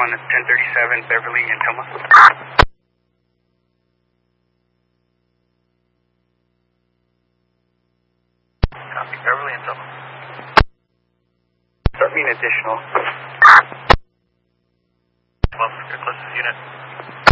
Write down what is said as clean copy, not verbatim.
on 1037 Beverly and Toma. Copy, Beverly and Toma. Start being additional. Well, your closest unit.